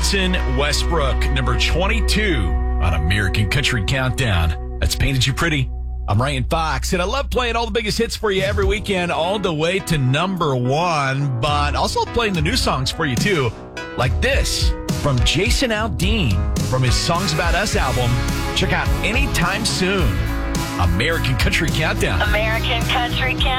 Dotson Westbrook, number 22 on American Country Countdown. That's Painted You Pretty. I'm Ryan Fox, and I love playing all the biggest hits for you every weekend, all the way to number one, but also playing the new songs for you, too, like this from Jason Aldean from his Songs About Us album. Check out Anytime Soon. American Country Countdown. American Country Countdown.